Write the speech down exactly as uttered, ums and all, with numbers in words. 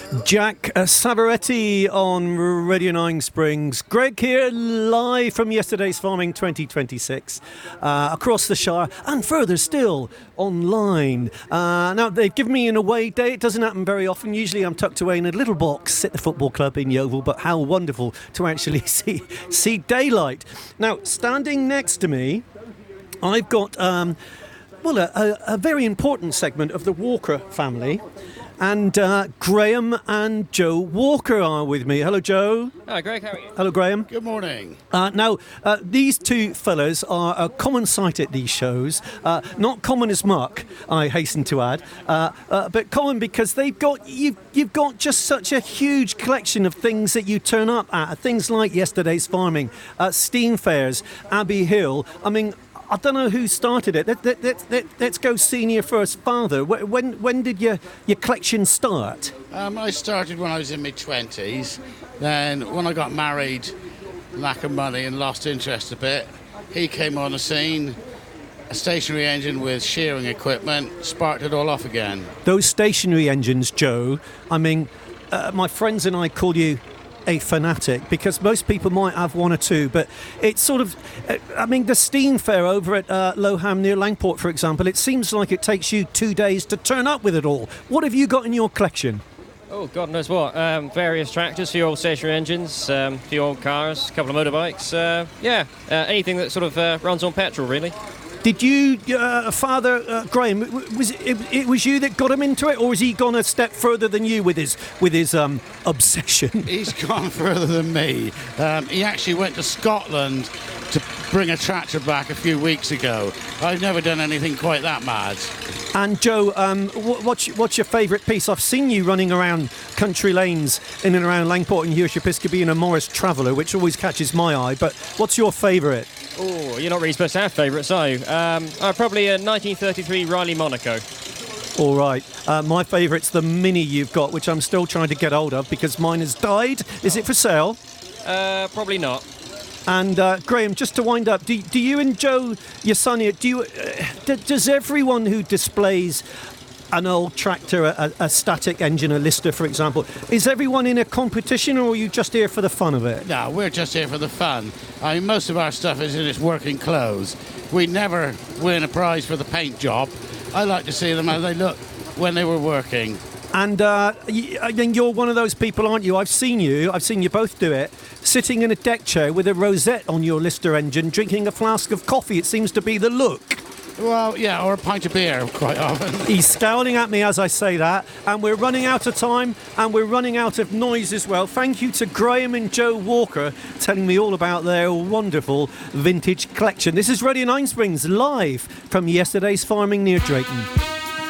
Jack uh, Savaretti on Radio Nine Springs. Greg here, live from yesterday's Farming twenty twenty-six, uh, across the Shire and further still online. Uh, now, they've given me an away day. It doesn't happen very often. Usually I'm tucked away in a little box at the football club in Yeovil, but how wonderful to actually see, see daylight. Now, standing next to me, I've got, um, well, a, a, a very important segment of the Walker family. And uh, Graham and Joe Walker are with me. Hello, Joe. Hi, Greg. How are you? Hello, Graham. Good morning. Uh, now, uh, these two fellas are a common sight at these shows. Uh, not common as muck, I hasten to add, uh, uh, but common because they've got you've, you've got just such a huge collection of things that you turn up at. Things like yesterday's farming, uh, steam fairs, Abbey Hill. I mean, I don't know who started it. Let, let, let, let, let's go senior first. Father, when when did your, your collection start? Um, I started when I was in my twenties. Then when I got married, lack of money and lost interest a bit, he came on the scene. A stationary engine with shearing equipment sparked it all off again. Those stationary engines, Joe, I mean, uh, my friends and I call you a fanatic, because most people might have one or two, but it's sort of, I mean, the steam fair over at uh, Lowham near Langport, for example, it seems like it takes you two days to turn up with it all. What have you got in your collection? Oh, God knows what. Um, various tractors, a few old stationary engines, um, a few old cars, a couple of motorbikes. Uh, yeah, uh, anything that sort of uh, runs on petrol, really. Did you, uh, Father uh, Graham, was it, it was you that got him into it, or has he gone a step further than you with his with his um, obsession? He's gone further than me. Um, he actually went to Scotland to bring a tractor back a few weeks ago. I've never done anything quite that mad. And Joe, um, what's, what's your favourite piece? I've seen you running around country lanes in and around Langport and Hughes Episcopi in a Morris Traveller, which always catches my eye, but what's your favourite? Oh, you're not really supposed to have favourites, are you? Um, uh, probably a nineteen thirty-three Riley Monaco. All right. Uh, my favourite's the Mini you've got, which I'm still trying to get hold of because mine has died. Is it for sale? Uh, probably not. And uh, Graham, just to wind up, do, do you and Joe, your son here, do you, uh, d- does everyone who displays an old tractor, a, a static engine, a Lister, for example, is everyone in a competition, or are you just here for the fun of it? No, we're just here for the fun. I mean, most of our stuff is in its working clothes. We never win a prize for the paint job. I like to see them as they look when they were working. And uh, I mean, you're one of those people, aren't you? I've seen you, I've seen you both do it, sitting in a deck chair with a rosette on your Lister engine, drinking a flask of coffee. It seems to be the look. Well, yeah, or a pint of beer quite often. He's scowling at me as I say that, and we're running out of time, and we're running out of noise as well. Thank you to Graham and Joe Walker telling me all about their wonderful vintage collection. This is Radio Nine Springs, live from yesterday's Farming near Drayton.